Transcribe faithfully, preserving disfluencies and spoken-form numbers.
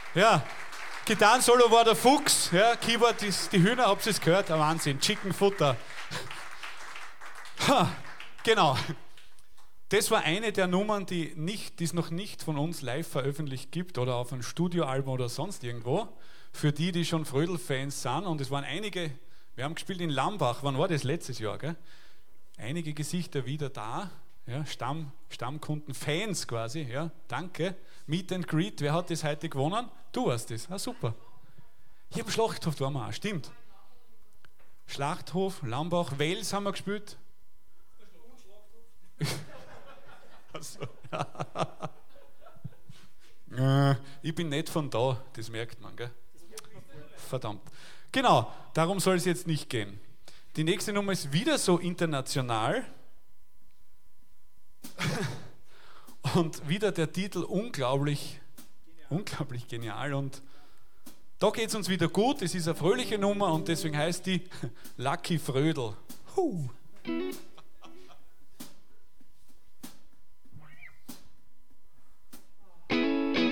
Ja, Gitarrensolo war der Fuchs, ja, Keyboard ist die Hühner, habt ihr es gehört? Ein Wahnsinn, Chicken Futter. Ha, genau. Das war eine der Nummern, die nicht, die es noch nicht von uns live veröffentlicht gibt oder auf einem Studioalbum oder sonst irgendwo. Für die, die schon Frödel-Fans sind. Und es waren einige, wir haben gespielt in Lambach, wann war das? Letztes Jahr, gell? Einige Gesichter wieder da, ja, Stamm, Stammkunden, Fans quasi, ja, danke. Meet and Greet, wer hat das heute gewonnen? Du warst das, ah, super. Hier im Schlachthof waren wir auch, stimmt. Schlachthof, Lambach, Wels haben wir gespielt. Also, ja. Ich bin nicht von da, das merkt man, gell? Verdammt. Genau, darum soll es jetzt nicht gehen. Die nächste Nummer ist wieder so international. Und wieder der Titel unglaublich, unglaublich genial. Und da geht es uns wieder gut. Es ist eine fröhliche Nummer und deswegen heißt die Lucky Frödel. Huh.